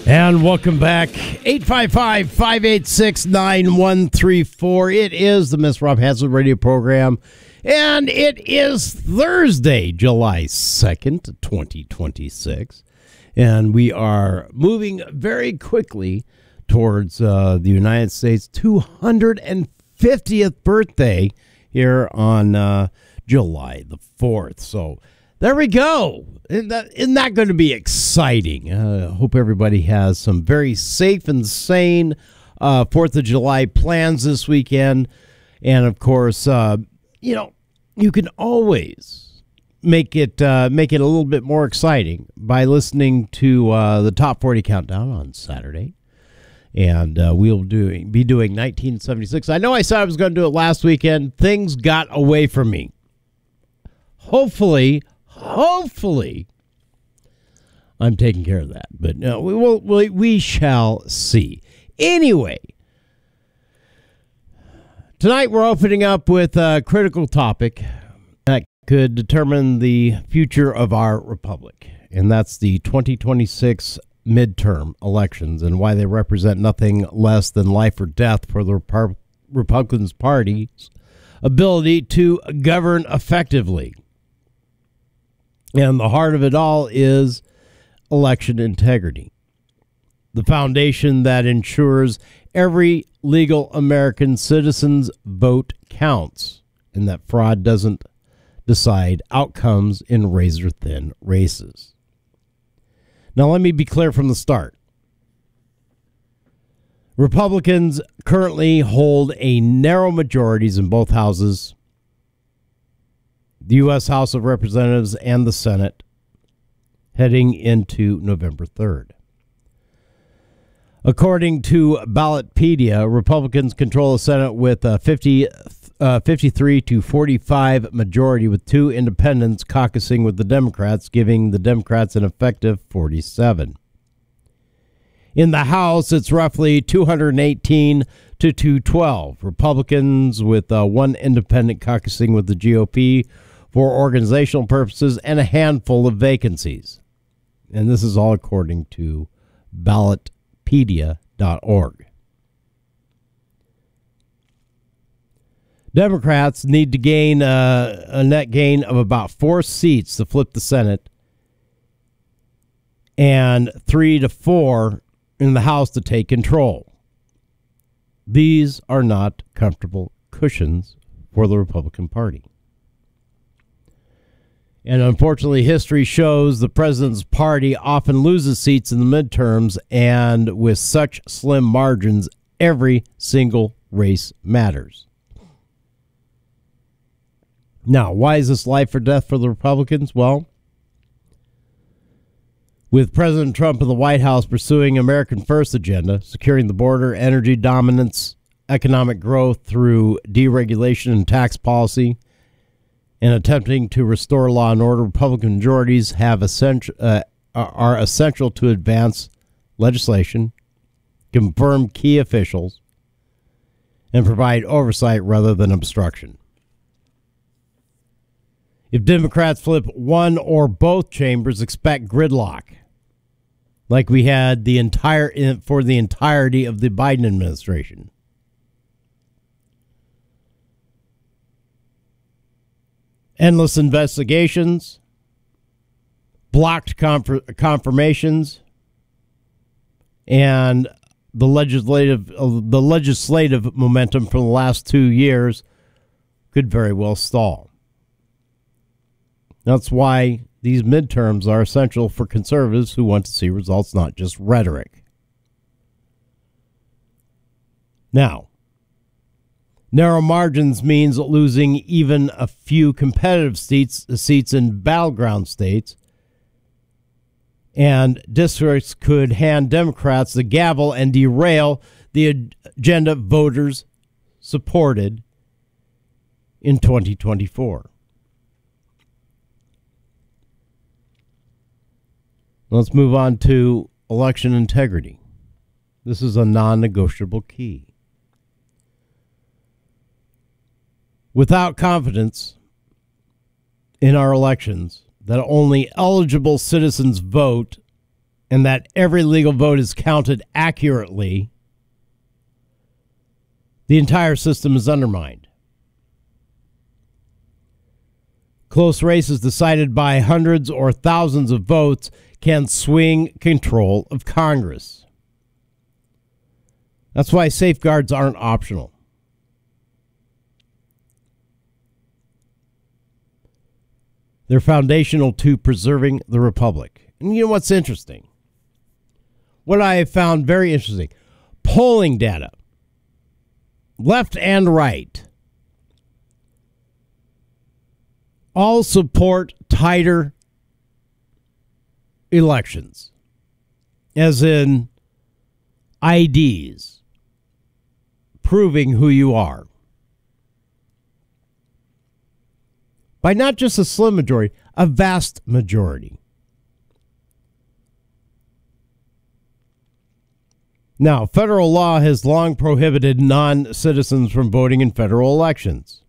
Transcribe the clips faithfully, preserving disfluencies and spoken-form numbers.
And welcome back. eight five five, five eight six, nine one three four. It is the Miss Rob Haslett radio program. And it is Thursday, July second, twenty twenty-six. And we are moving very quickly towards uh, the United States' two hundred fiftieth birthday here on uh, July the fourth. So there we go. Isn't that, isn't that going to be exciting? I uh, hope everybody has some very safe and sane uh, fourth of July plans this weekend. And, of course, uh, you know, you can always make it uh, make it a little bit more exciting by listening to uh, the Top forty Countdown on Saturday. And uh, we'll do, be doing nineteen seventy-six. I know I said I was going to do it last weekend. Things got away from me. Hopefully... Hopefully, I'm taking care of that, but no, we will. We, we shall see. Anyway, tonight we're opening up with a critical topic that could determine the future of our republic, and that's the twenty twenty-six midterm elections and why they represent nothing less than life or death for the Rep- Republican Party's ability to govern effectively. And the heart of it all is election integrity, the foundation that ensures every legal American citizen's vote counts and that fraud doesn't decide outcomes in razor-thin races. Now, let me be clear from the start. Republicans currently hold a narrow majorities in both houses, the U S House of Representatives and the Senate, heading into November third. According to Ballotpedia, Republicans control the Senate with a fifty, uh, fifty-three to forty-five majority, with two independents caucusing with the Democrats, giving the Democrats an effective forty-seven. In the House, it's roughly two hundred eighteen to two twelve. Republicans with uh, one independent caucusing with the G O P for organizational purposes and a handful of vacancies. And this is all according to ballotpedia dot org. Democrats need to gain uh, a net gain of about four seats to flip the Senate and three to four in the House to take control. These are not comfortable cushions for the Republican Party. And unfortunately, history shows the president's party often loses seats in the midterms, and with such slim margins, every single race matters. Now, why is this life or death for the Republicans? Well, with President Trump in the White House pursuing American First agenda, securing the border, energy dominance, economic growth through deregulation and tax policy, and attempting to restore law and order, Republican majorities have essential, uh, are essential to advance legislation, confirm key officials, and provide oversight rather than obstruction. If Democrats flip one or both chambers, expect gridlock, like we had the entire for the entirety of the Biden administration. Endless investigations, blocked conf- confirmations, and the legislative uh, the legislative momentum from the last two years could very well stall. That's why these midterms are essential for conservatives who want to see results, not just rhetoric. Now, narrow margins means losing even a few competitive seats, seats in battleground states, and districts could hand Democrats the gavel and derail the agenda voters supported in twenty twenty-four. Let's move on to election integrity. This is a non-negotiable key. Without confidence in our elections that only eligible citizens vote and that every legal vote is counted accurately, the entire system is undermined. Close races decided by hundreds or thousands of votes can swing control of Congress. That's why safeguards aren't optional. They're foundational to preserving the republic. And you know what's interesting? What I have found very interesting, polling data, left and right, all support tighter elections, as in I Ds, proving who you are. By not just a slim majority, a vast majority. Now, federal law has long prohibited non-citizens from voting in federal elections.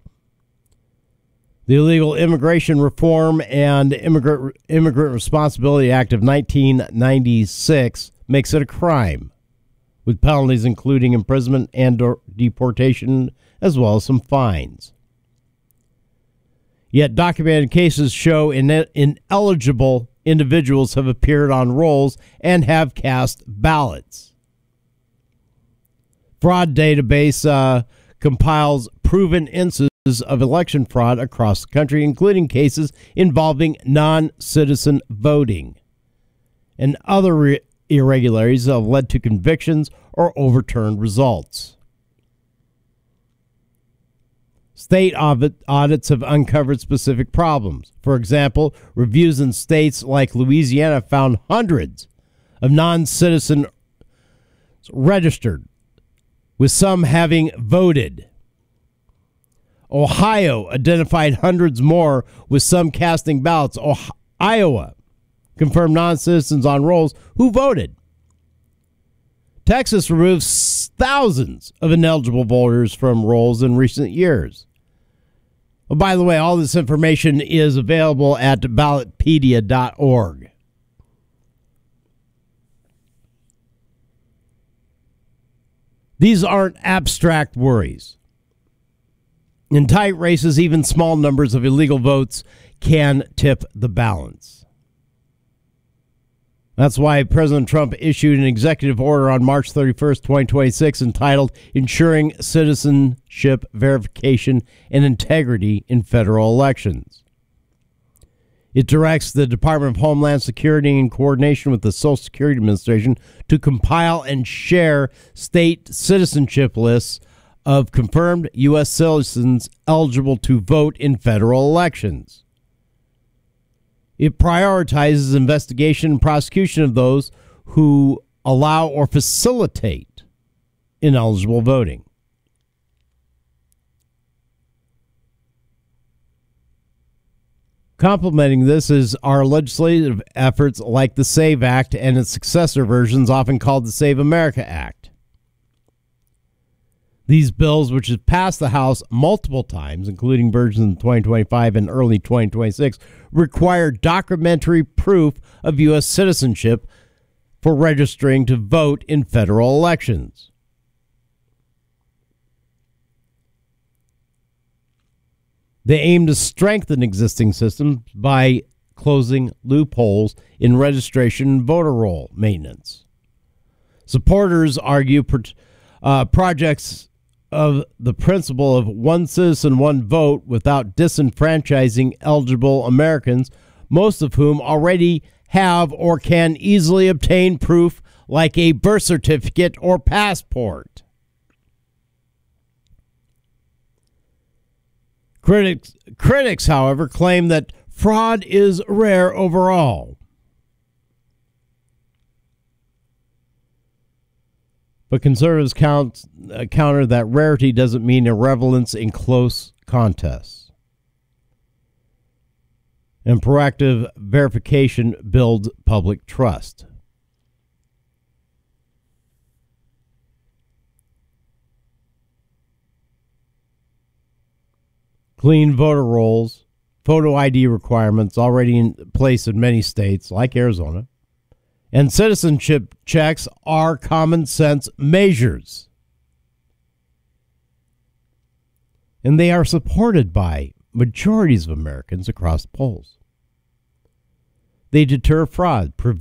The Illegal Immigration Reform and Immigrant, Immigrant Responsibility Act of nineteen ninety-six makes it a crime, with penalties including imprisonment and or deportation, as well as some fines. Yet documented cases show in- ineligible individuals have appeared on rolls and have cast ballots. Fraud database uh, compiles proven instances of election fraud across the country, including cases involving non-citizen voting. And other re- irregularities have led to convictions or overturned results. State audit, audits have uncovered specific problems. For example, reviews in states like Louisiana found hundreds of non-citizens registered, with some having voted. Ohio identified hundreds more, with some casting ballots. Oh- Iowa confirmed non-citizens on rolls who voted. Texas removes thousands of ineligible voters from rolls in recent years. Oh, by the way, all this information is available at ballotpedia dot org. These aren't abstract worries. In tight races, even small numbers of illegal votes can tip the balance. That's why President Trump issued an executive order on March thirty-first, twenty twenty-six, entitled Ensuring Citizenship Verification and Integrity in Federal Elections. It directs the Department of Homeland Security, in coordination with the Social Security Administration, to compile and share state citizenship lists of confirmed U S citizens eligible to vote in federal elections. It prioritizes investigation and prosecution of those who allow or facilitate ineligible voting. Complementing this is our legislative efforts like the SAVE Act and its successor versions, often called the Save America Act. These bills, which have passed the House multiple times, including versions in twenty twenty-five and early twenty twenty-six, require documentary proof of U S citizenship for registering to vote in federal elections. They aim to strengthen existing systems by closing loopholes in registration and voter roll maintenance. Supporters argue pro- uh, projects of the principle of one citizen, one vote without disenfranchising eligible Americans, most of whom already have or can easily obtain proof like a birth certificate or passport. Critics, critics, however, claim that fraud is rare overall. But conservatives count, uh, counter that rarity doesn't mean irrelevance in close contests. And proactive verification builds public trust. Clean voter rolls, photo I D requirements already in place in many states, like Arizona, And citizenship checks are common sense measures. And they are supported by majorities of Americans across the polls. They deter fraud, prevent